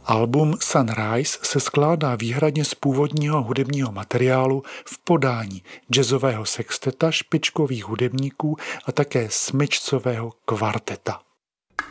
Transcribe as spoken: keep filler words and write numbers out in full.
Album Sunrise se skládá výhradně z původního hudebního materiálu v podání jazzového sexteta špičkových hudebníků a také smyčcového kvarteta.